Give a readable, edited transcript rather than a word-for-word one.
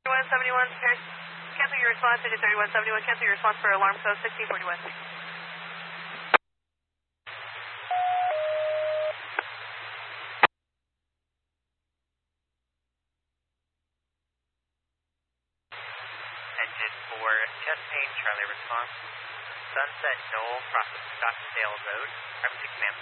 3171, cancel your response into 3171, cancel your response for alarm code 1641. Engine 4, chest pain, Charlie response. Sunset Knoll, crossing Scottsdale Road. I'm 6 ma'am.